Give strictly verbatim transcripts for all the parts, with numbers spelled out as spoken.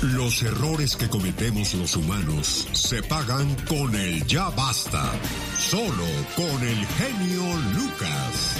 Los errores que cometemos los humanos se pagan con el ya basta. Solo con el genio Lucas.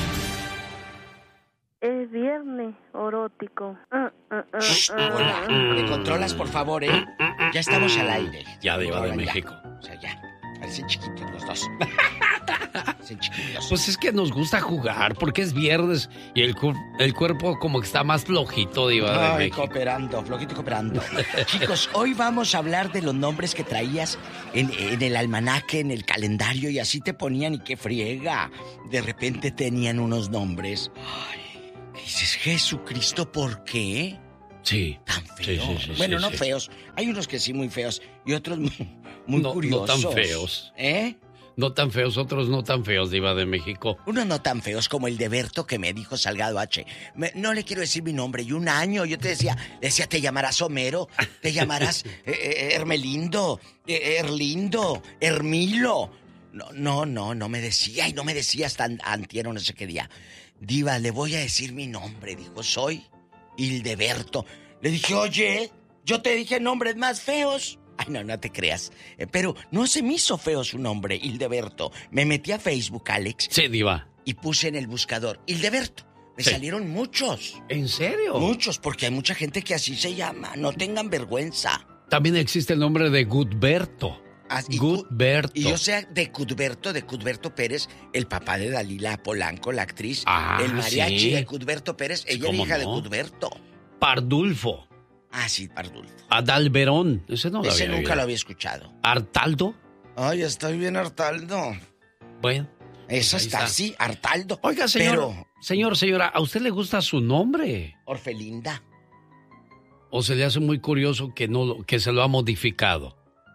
Es viernes erótico. Uh, uh, uh, Shh, uh, hola, uh. te controlas, por favor, ¿eh? Ya estamos al aire. Ya, Diva de Controlan, ya. México. O sea, ya. Parecen chiquitos los dos. Parecen chiquitos. Pues es que nos gusta jugar porque es viernes y el, cu- el cuerpo como que está más flojito, Diva de Ay, México. cooperando, flojito y cooperando. Chicos, hoy vamos a hablar de los nombres que traías en, en el almanaque, en el calendario, y así te ponían y qué friega. De repente tenían unos nombres. Ay, ¿qué dices? Jesucristo, ¿por qué? Sí. Tan feos. Sí, sí, sí, bueno, sí, no sí. feos. Hay unos que sí muy feos y otros muy, muy No- curiosos. no tan feos. ¿Eh? No tan feos, otros no tan feos, Diva de México. Unos no tan feos como el de Berto que me dijo Salgado H. Me- no le quiero decir mi nombre. Y un año yo te decía, le decía, te llamarás Homero, te llamarás eh, eh, Hermelindo, eh, Erlindo, Hermilo. No, no, no, no me decía y no me decía hasta an- antier o no sé qué día. Diva, le voy a decir mi nombre. Dijo, soy Hildeberto. Le dije, oye, yo te dije nombres más feos. Ay, no, no te creas. Eh, Pero no se me hizo feo su nombre, Hildeberto. Me metí a Facebook, Alex, Sí, Diva. y puse en el buscador, Hildeberto. Me Sí. salieron muchos. ¿En serio? Muchos, porque hay mucha gente que así se llama. No tengan vergüenza. También existe el nombre de Gudberto. Ah, y Cu- Gudberto. Y yo sé de Cudberto, de Cudberto Pérez, el papá de Dalila Polanco, la actriz. Ah, el mariachi sí. de Cudberto Pérez. Ella era ¿Cómo hija de no? Cudberto. Pardulfo. Ah, sí, Pardulfo. Adalberón. Ese no lo Ese había nunca oído. lo había escuchado. Artaldo. Ay, estoy bien hartaldo. Bueno. Eso ahí está, está. sí, hartaldo. Oiga, señor. Pero, Señor, señora, ¿a usted le gusta su nombre? Orfelinda. ¿O se le hace muy curioso que, no, lo- que se lo ha modificado?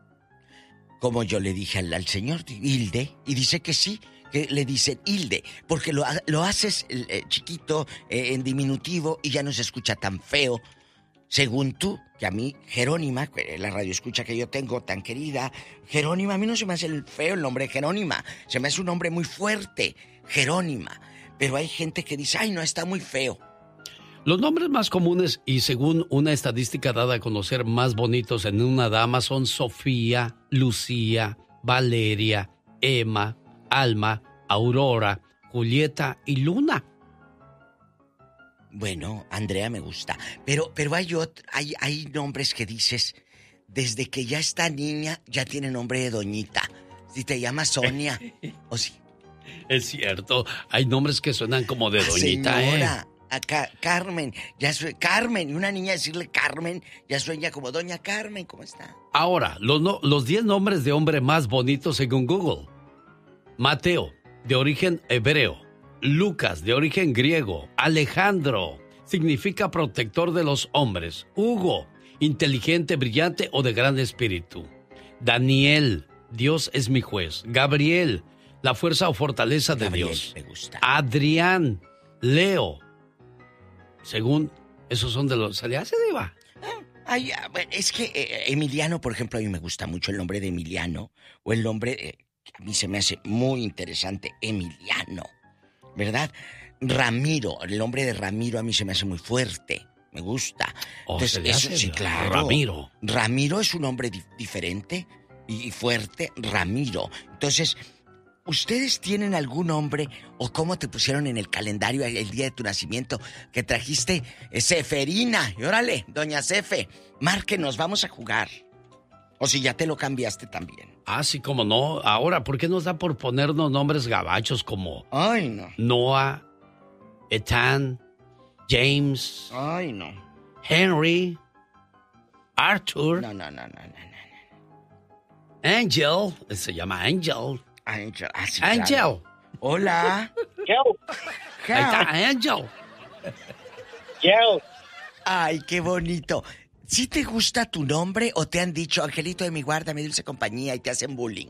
Como yo le dije al, al señor Hilde, y dice que sí, que le dicen Hilde, porque lo, ha- lo haces eh, chiquito, eh, en diminutivo, y ya no se escucha tan feo. Según tú, que a mí, Jerónima, que la radio escucha que yo tengo tan querida, Jerónima, a mí no se me hace el feo el nombre Jerónima, se me hace un nombre muy fuerte, Jerónima. Pero hay gente que dice, ay, no, está muy feo. Los nombres más comunes y según una estadística dada a conocer más bonitos en una dama son Sofía, Lucía, Valeria, Emma, Alma, Aurora, Julieta y Luna. Bueno, Andrea me gusta. Pero, pero hay, ot- hay, hay nombres que dices, desde que ya está niña, ya tiene nombre de doñita. Si te llamas Sonia, o si... Es cierto, hay nombres que suenan como de Ah, doñita, señora, ¿eh? a Ca- Carmen, ya sue- Carmen, y una niña decirle Carmen, ya sueña como doña Carmen, ¿cómo está? Ahora, los no- los diez nombres de hombre más bonitos según Google. Mateo, de origen hebreo. Lucas, de origen griego. Alejandro, significa protector de los hombres. Hugo, inteligente, brillante o de gran espíritu. Daniel, Dios es mi juez. Gabriel, la fuerza o fortaleza de Gabriel, Dios. me gusta. Adrián, Leo. Según, esos son de los... ¿Se le hace, Diva? Ay, ah, bueno, es que eh, Emiliano, por ejemplo, a mí me gusta mucho el nombre de Emiliano, o el nombre, eh, que a mí se me hace muy interesante, Emiliano, ¿verdad? Ramiro, el nombre de Ramiro a mí se me hace muy fuerte, me gusta. Oh, se le eso hace, sí, claro. Ramiro. Ramiro es un nombre di- diferente y fuerte, Ramiro. Entonces, ¿ustedes tienen algún nombre o cómo te pusieron en el calendario el, el día de tu nacimiento que trajiste eh, Seferina? Y órale, doña Cefe, márquenos, vamos a jugar. O si ya te lo cambiaste también. Ah, sí, como no. Ahora, ¿por qué nos da por ponernos nombres gabachos como Ay, no. Noah, Ethan, James, Ay, no. Henry, Arthur, No, no, no, no, no, no. Angel? Se llama Angel. Angel. Ah, sí, Angel. claro. Hola. Yo, Ahí está Angel. yo. Ay, qué bonito. ¿Sí te gusta tu nombre o te han dicho, Angelito de mi guarda, mi dulce compañía, y te hacen bullying?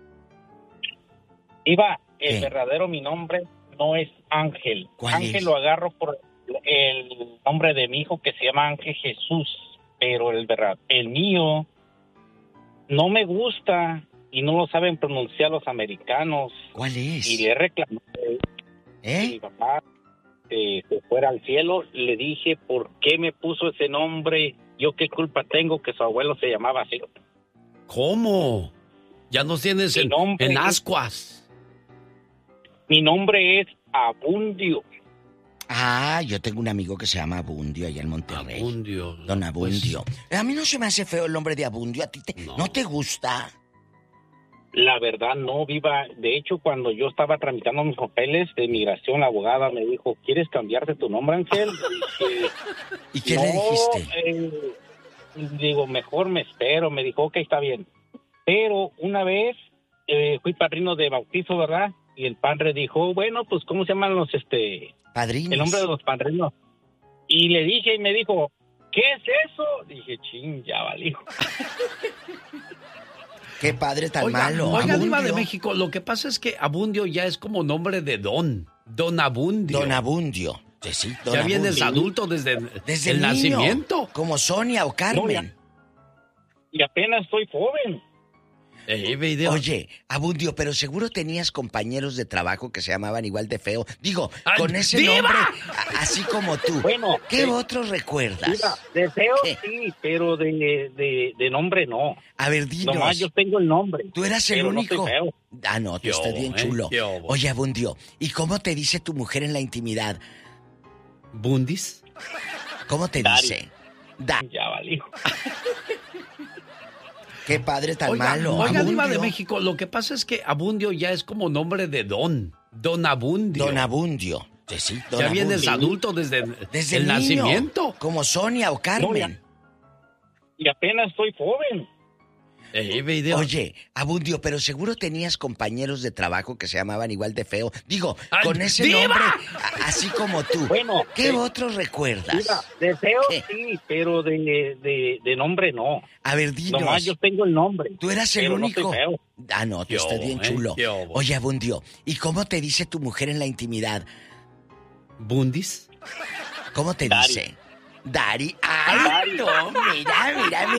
Iba, el ¿Qué? verdadero mi nombre no es Ángel. ¿Cuál Ángel es? lo agarro por el nombre de mi hijo que se llama Ángel Jesús, pero el verdad, el mío no me gusta y no lo saben pronunciar los americanos. ¿Cuál es? Y le reclamé a mi ¿Eh? papá este, se fuera al cielo, le dije, ¿por qué me puso ese nombre? Yo qué culpa tengo que su abuelo se llamaba así. ¿Cómo? Ya nos tienes en, en ascuas. Mi nombre es Abundio. Ah, yo tengo un amigo que se llama Abundio allá en Monterrey. Abundio. Don Abundio. Pues... A mí no se me hace feo el nombre de Abundio. ¿A ti te... no. ¿No te gusta? La verdad no, Viva. De hecho, cuando yo estaba tramitando mis papeles de migración, la abogada me dijo, ¿quieres cambiarte tu nombre, Ángel? Y, ¿Y qué no, le dijiste? Eh, digo, mejor me espero. Me dijo, ok, está bien. Pero una vez eh, fui padrino de bautizo, ¿verdad? Y el padre dijo, bueno, pues, ¿cómo se llaman los, este... padrinos? El nombre de los padrinos. Y le dije, y me dijo, ¿qué es eso? Dije, ching, ya valí. Qué padre tan oiga, malo. Oiga, Diva de México, lo que pasa es que Abundio ya es como nombre de don. Don Abundio. Don Abundio. Sí, sí, don ya Abundio. vienes adulto desde, desde el, el nacimiento. Como Sonia o Carmen. No, y apenas soy joven. Eh, video. Oye, Abundio, pero seguro tenías compañeros de trabajo que se llamaban igual de feo. Digo, ¡Ay, con ese diva! nombre, a, así como tú. Bueno, ¿qué eh, otros recuerdas? Diva, de feo ¿Qué? sí, pero de, de, de nombre no. A ver, dinos. Nomás yo tengo el nombre. ¿Tú eras el pero único? No soy feo. Ah, no, tú Yo, estás bien eh, chulo. yo. Oye, Abundio, ¿y cómo te dice tu mujer en la intimidad? ¿Bundis? ¿Cómo te Dari. dice? Da. Ya valí. Qué padre tan Oiga, malo. Oiga, Diva de Abundio. México, lo que pasa es que Abundio ya es como nombre de don. Don Abundio. Don Abundio. Sí, sí, don ya Abundio. vienes adulto desde, Desde el niño, nacimiento. Como Sonia o Carmen. Y apenas soy joven. Eh, video. Oye, Abundio, pero seguro tenías compañeros de trabajo que se llamaban igual de feo. Digo, ¡Ay, con ese diva! nombre, a- así como tú. Bueno, ¿Qué eh, otros recuerdas? Diva, de feo ¿Qué? sí, pero de, de, de nombre no. A ver, dinos. Nomás yo tengo el nombre. ¿Tú eras el pero único? No soy feo. Ah, no, tú Yo, estás bien eh, chulo. yo. Oye, Abundio, ¿y cómo te dice tu mujer en la intimidad? ¿Bundis? ¿Cómo te Dari. dice? Dari. ¡Ay, no! Mira, mira, mira.